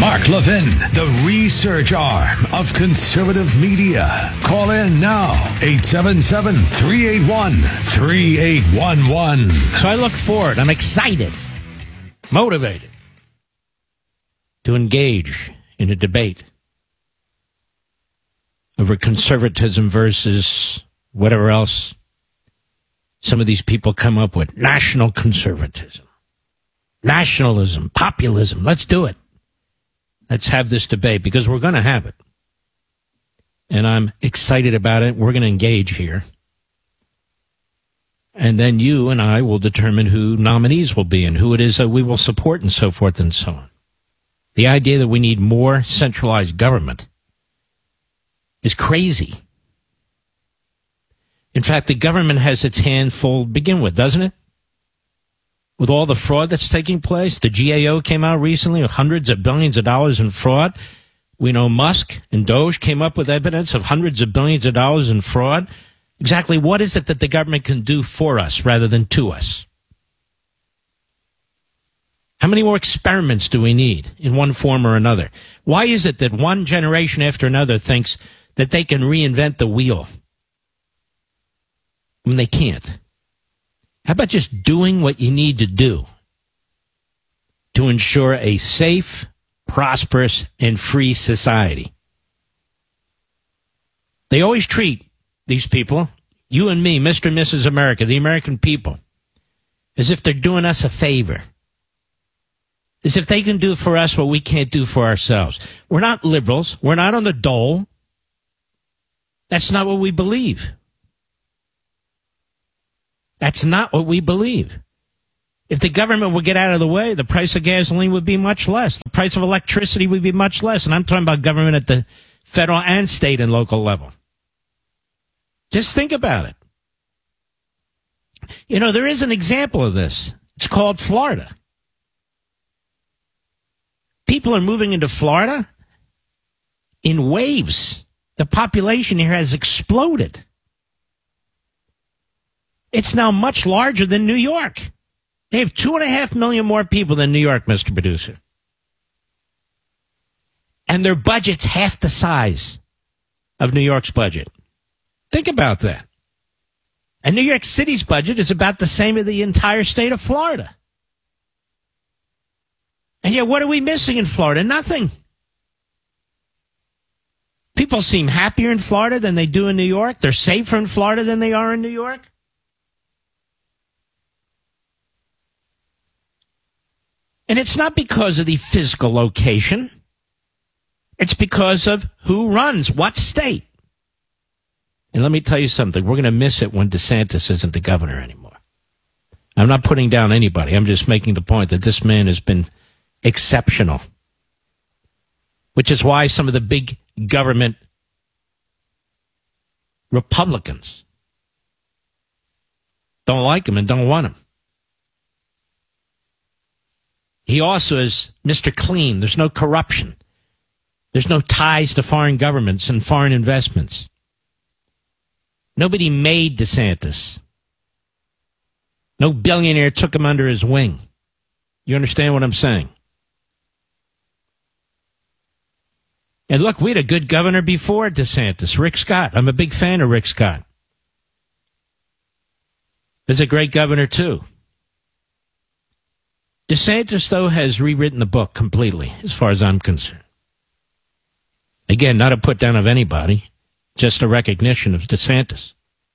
Mark Levin, the research arm of conservative media. Call in now, 877-381-3811. So I look forward. I'm excited, motivated to engage in a debate over conservatism versus whatever else some of these people come up with. National conservatism, nationalism, populism. Let's do it. Let's have this debate because we're going to have it. And I'm excited about it. We're going to engage here. And then you and I will determine who nominees will be and who it is that we will support and so forth and so on. The idea that we need more centralized government is crazy. In fact, the government has its hand full to begin with, doesn't it? With all the fraud that's taking place, the GAO came out recently with hundreds of billions of dollars in fraud. We know Musk and Doge came up with evidence of hundreds of billions of dollars in fraud. Exactly what is it that the government can do for us rather than to us? How many more experiments do we need in one form or another? Why is it that one generation after another thinks that they can reinvent the wheel when they can't? How about just doing what you need to do to ensure a safe, prosperous, and free society? They always treat these people, you and me, Mr. and Mrs. America, the American people, as if they're doing us a favor. As if they can do for us what we can't do for ourselves. We're not liberals. We're not on the dole. That's not what we believe. That's not what we believe. If the government would get out of the way, the price of gasoline would be much less. The price of electricity would be much less. And I'm talking about government at the federal and state and local level. Just think about it. You know, there is an example of this. It's called Florida. People are moving into Florida in waves. The population here has exploded. It's now much larger than New York. They have 2.5 million more people than New York, Mr. Producer. And their budget's half the size of New York's budget. Think about that. And New York City's budget is about the same as the entire state of Florida. And yet, what are we missing in Florida? Nothing. People seem happier in Florida than they do in New York. They're safer in Florida than they are in New York. And it's not because of the physical location. It's because of who runs what state. And let me tell you something. We're going to miss it when DeSantis isn't the governor anymore. I'm not putting down anybody. I'm just making the point that this man has been exceptional. Which is why some of the big government Republicans don't like him and don't want him. He also is Mr. Clean. There's no corruption. There's no ties to foreign governments and foreign investments. Nobody made DeSantis. No billionaire took him under his wing. You understand what I'm saying? And look, we had a good governor before DeSantis, Rick Scott. I'm a big fan of Rick Scott. He's a great governor, too. DeSantis, though, has rewritten the book completely, as far as I'm concerned. Again, not a put down of anybody, just a recognition of DeSantis.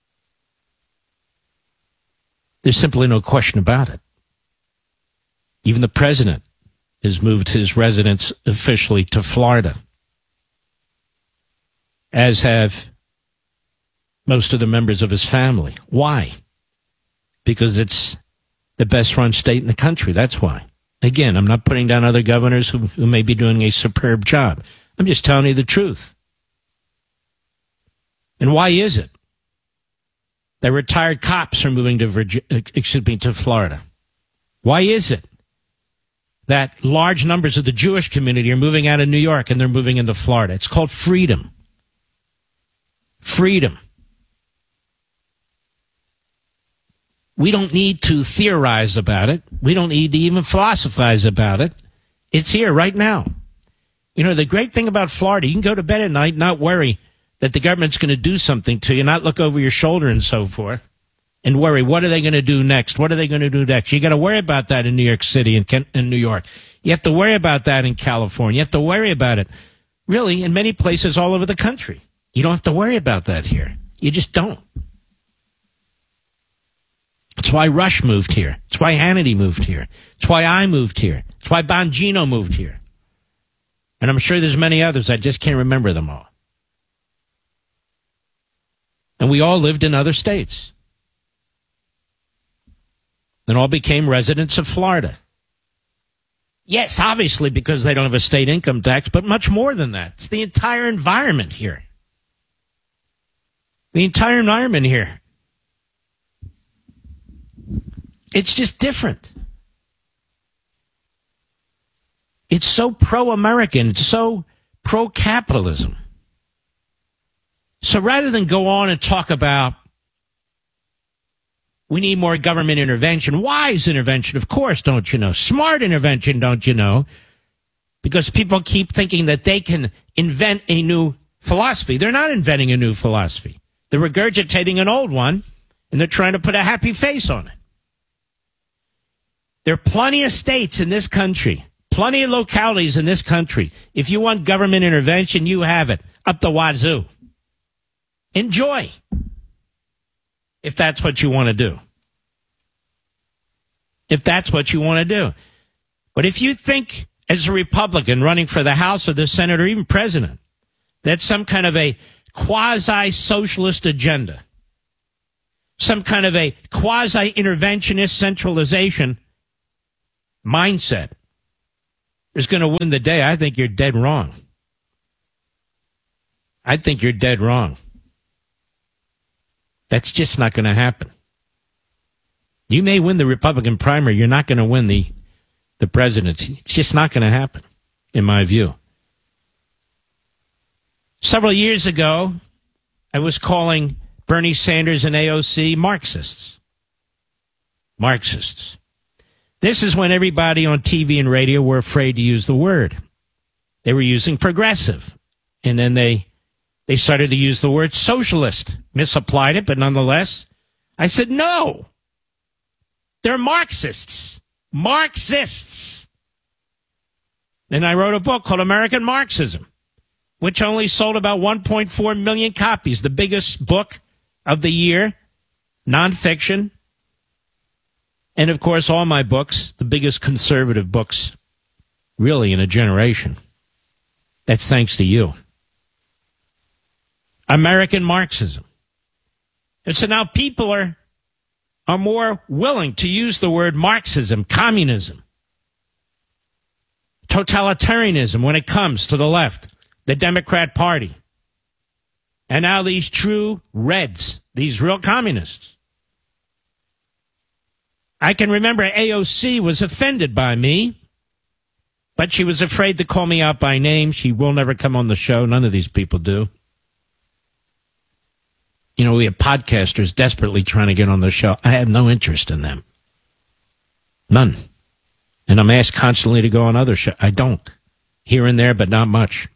There's simply no question about it. Even the president has moved his residence officially to Florida, as have most of the members of his family. Why? Because it's the best run state in the country. That's why. Again, I'm not putting down other governors who may be doing a superb job. I'm just telling you the truth. And why is it that retired cops are moving to Florida? Why is it that large numbers of the Jewish community are moving out of New York and they're moving into Florida? It's called freedom. Freedom. We don't need to theorize about it. We don't need to even philosophize about it. It's here right now. You know, the great thing about Florida, you can go to bed at night, not worry that the government's going to do something to you, not look over your shoulder and so forth, and worry, what are they going to do next? What are they going to do next? You got to worry about that in New York City and in New York. You have to worry about that in California. You have to worry about it, really, in many places all over the country. You don't have to worry about that here. You just don't. It's why Rush moved here. It's why Hannity moved here. It's why I moved here. It's why Bongino moved here. And I'm sure there's many others. I just can't remember them all. And we all lived in other states. And all became residents of Florida. Yes, obviously, because they don't have a state income tax, but much more than that. It's the entire environment here. The entire environment here. It's just different. It's so pro-American. It's so pro-capitalism. So rather than go on and talk about we need more government intervention, wise intervention, of course, don't you know? Smart intervention, don't you know? Because people keep thinking that they can invent a new philosophy. They're not inventing a new philosophy. They're regurgitating an old one, and they're trying to put a happy face on it. There are plenty of states in this country, plenty of localities in this country. If you want government intervention, you have it up the wazoo. Enjoy, if that's what you want to do. If that's what you want to do. But if you think, as a Republican running for the House or the Senate or even president, that's some kind of a quasi-socialist agenda, some kind of a quasi-interventionist centralization mindset is going to win the day, I think you're dead wrong. I think you're dead wrong. That's just not going to happen. You may win the Republican primary. You're not going to win the presidency. It's just not going to happen, in my view. Several years ago, I was calling Bernie Sanders and AOC Marxists. Marxists. This is when everybody on TV and radio were afraid to use the word. They were using progressive. And then they started to use the word socialist. Misapplied it, but nonetheless, I said, no. They're Marxists. Marxists. And I wrote a book called American Marxism, which only sold about 1.4 million copies, the biggest book of the year, nonfiction. And, of course, all my books, the biggest conservative books, really, in a generation. That's thanks to you. American Marxism. And so now people are more willing to use the word Marxism, communism, totalitarianism when it comes to the left, the Democrat Party. And now these true Reds, these real communists. I can remember AOC was offended by me, but she was afraid to call me out by name. She will never come on the show. None of these people do. You know, we have podcasters desperately trying to get on the show. I have no interest in them. None. And I'm asked constantly to go on other shows. I don't. Here and there, but not much.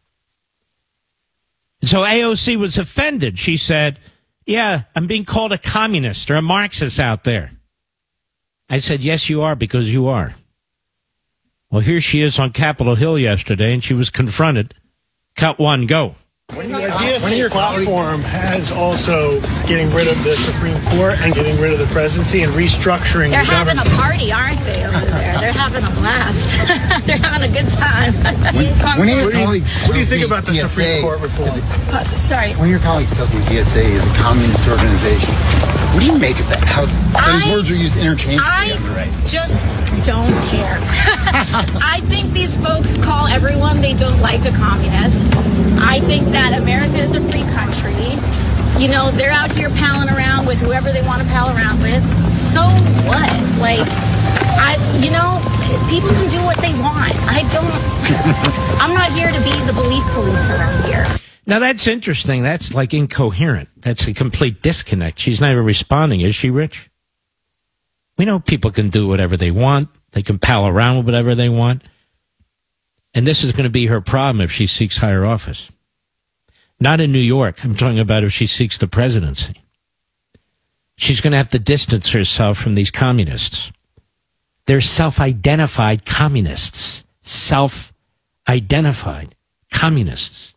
So AOC was offended. She said, yeah, I'm being called a communist or a Marxist out there. I said, yes, you are, because you are. Well, here she is on Capitol Hill yesterday, and she was confronted. Cut one, go. One of your platform has also getting rid of the Supreme Court and getting rid of the presidency and restructuring They're the having government. a party, aren't they, over there? They're having a blast. They're having a good time. What do you think about the Supreme Court reform? Sorry. One of your colleagues tells me DSA is a communist organization. What do you make of that? How those words are used interchangeably on the right? Just don't care. I think these folks call everyone they don't like a communist. I think that America is a free country. You know, they're out here palling around with whoever they want to pal around with. So what? Like, people can do what they want. I'm not here to be the belief police around here. Now, that's interesting. That's like incoherent. That's a complete disconnect. She's not even responding, is she, Rich? We know people can do whatever they want. They can pal around with whatever they want. And this is going to be her problem if she seeks higher office. Not in New York. I'm talking about if she seeks the presidency. She's going to have to distance herself from these communists. They're self-identified communists. Self-identified communists.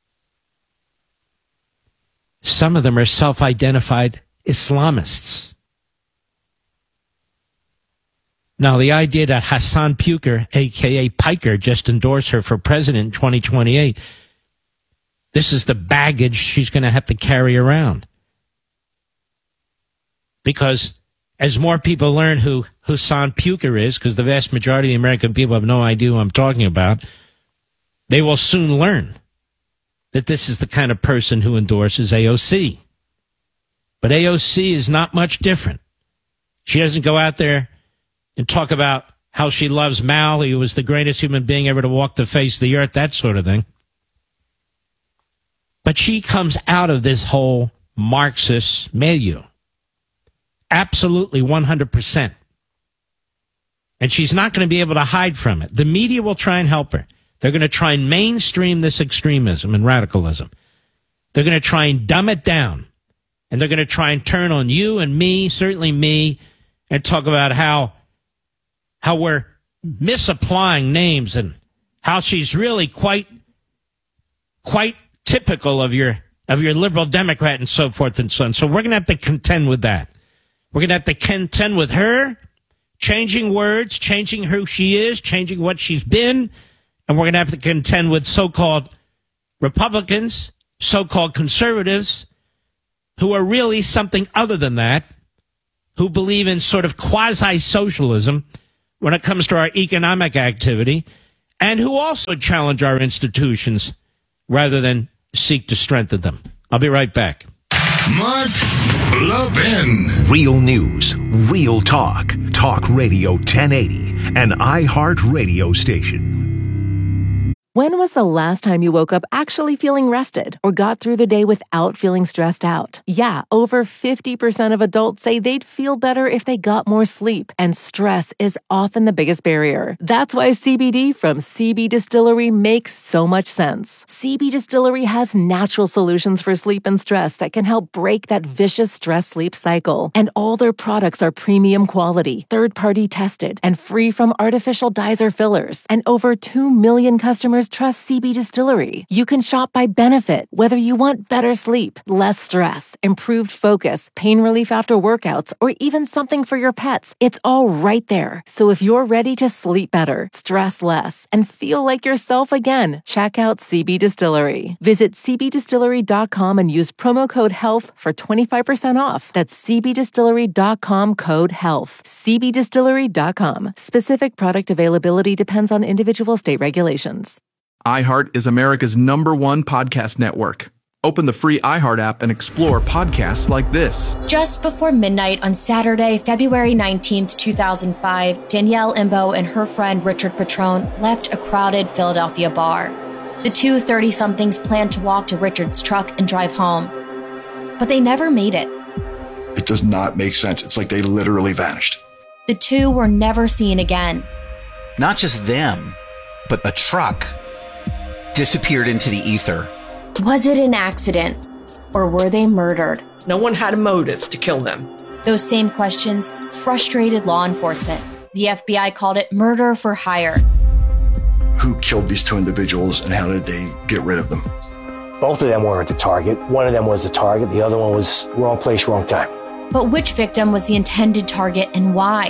Some of them are self-identified Islamists. Now, the idea that Hassan Puker, a.k.a. Piker, just endorsed her for president in 2028, this is the baggage she's going to have to carry around. Because as more people learn who Hassan Puker is, because the vast majority of the American people have no idea who I'm talking about, they will soon learn that this is the kind of person who endorses AOC. But AOC is not much different. She doesn't go out there and talk about how she loves Mao, who was the greatest human being ever to walk the face of the earth, that sort of thing. But she comes out of this whole Marxist milieu. Absolutely 100%. And she's not going to be able to hide from it. The media will try and help her. They're going to try and mainstream this extremism and radicalism. They're going to try and dumb it down. And they're going to try and turn on you and me, certainly me, and talk about how we're misapplying names and how she's really quite typical of your liberal Democrat and so forth and so on. So we're going to have to contend with that. We're going to have to contend with her, changing words, changing who she is, changing what she's been. And we're going to have to contend with so-called Republicans, so-called conservatives, who are really something other than that, who believe in sort of quasi-socialism when it comes to our economic activity, and who also challenge our institutions rather than seek to strengthen them. I'll be right back. Mark Levin. Real news, real talk. Talk Radio 1080, an iHeart radio station. When was the last time you woke up actually feeling rested or got through the day without feeling stressed out? Yeah, over 50% of adults say they'd feel better if they got more sleep, and stress is often the biggest barrier. That's why CBD from CB Distillery makes so much sense. CB Distillery has natural solutions for sleep and stress that can help break that vicious stress-sleep cycle. And all their products are premium quality, third-party tested, and free from artificial dyes or fillers. And over 2 million customers trust CB Distillery. You can shop by benefit, whether you want better sleep, less stress, improved focus, pain relief after workouts, or even something for your pets. It's all right there. So if you're ready to sleep better, stress less, and feel like yourself again, check out CB Distillery. Visit cbdistillery.com and use promo code HEALTH for 25% off. That's cbdistillery.com, code HEALTH. cbdistillery.com. Specific product availability depends on individual state regulations. iHeart is America's #1 podcast network. Open the free iHeart app and explore podcasts like this. Just before midnight on Saturday, February 19th, 2005, Danielle Imbo and her friend Richard Petrone left a crowded Philadelphia bar. The two 30-somethings planned to walk to Richard's truck and drive home, but they never made it. It does not make sense. It's like they literally vanished. The two were never seen again. Not just them, but a truck disappeared into the ether. Was it an accident, or were they murdered? No one had a motive to kill them. Those same questions frustrated law enforcement. The FBI called it murder for hire. Who killed these two individuals and how did they get rid of them? Both of them weren't the target. One of them was the target. The other one was wrong place, wrong time. But which victim was the intended target and why?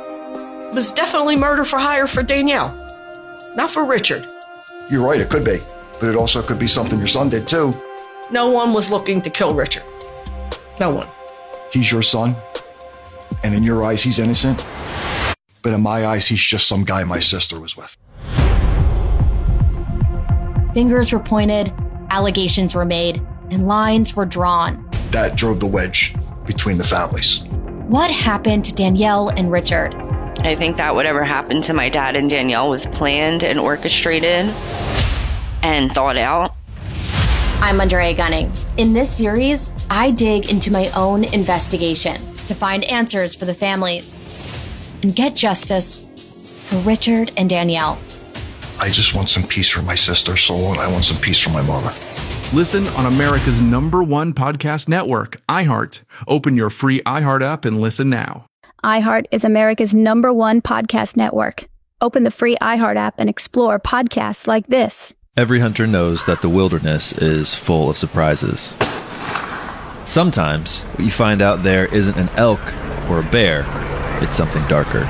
It was definitely murder for hire for Danielle, not for Richard. You're right, it could be. But it also could be something your son did too. No one was looking to kill Richard. No one. He's your son, and in your eyes, he's innocent. But in my eyes, he's just some guy my sister was with. Fingers were pointed, allegations were made, and lines were drawn. That drove the wedge between the families. What happened to Danielle and Richard? I think that whatever happened to my dad and Danielle was planned and orchestrated and thought out. I'm Andrea Gunning. In this series, I dig into my own investigation to find answers for the families and get justice for Richard and Danielle. I just want some peace for my sister's soul, and I want some peace for my mother. Listen on America's #1 podcast network, iHeart. Open your free iHeart app and listen now. iHeart is America's #1 podcast network. Open the free iHeart app and explore podcasts like this. Every hunter knows that the wilderness is full of surprises. Sometimes what you find out there isn't an elk or a bear, it's something darker.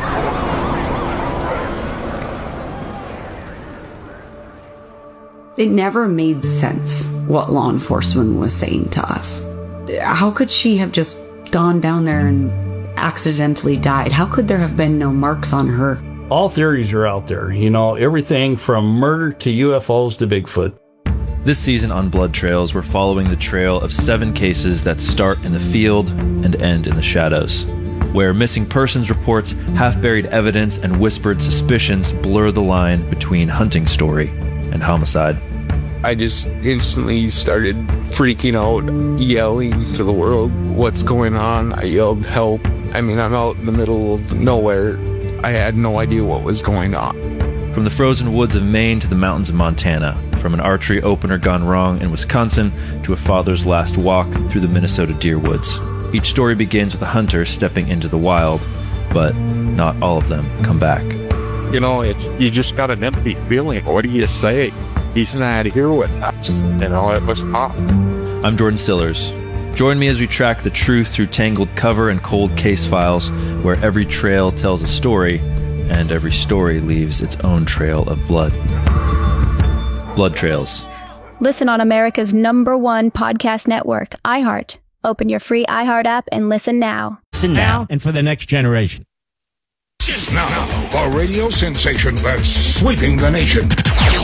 It never made sense what law enforcement was saying to us. How could she have just gone down there and accidentally died? How could there have been no marks on her? All theories are out there, everything from murder to UFOs to Bigfoot. This season on Blood Trails, we're following the trail of 7 cases that start in the field and end in the shadows, where missing persons reports, half-buried evidence, and whispered suspicions blur the line between hunting story and homicide. I just instantly started freaking out, yelling to the world, "What's going on?" I yelled, "Help." I'm out in the middle of nowhere. I had no idea what was going on. From the frozen woods of Maine to the mountains of Montana, from an archery opener gone wrong in Wisconsin to a father's last walk through the Minnesota deer woods. Each story begins with a hunter stepping into the wild, but not all of them come back. You just got an empty feeling. What do you say? He's not here with us. It was tough. I'm Jordan Stillers. Join me as we track the truth through tangled cover and cold case files, where every trail tells a story, and every story leaves its own trail of blood. Blood Trails. Listen on America's #1 podcast network, iHeart. Open your free iHeart app and listen now. Listen now and for the next generation. Now, a radio sensation that's sweeping the nation.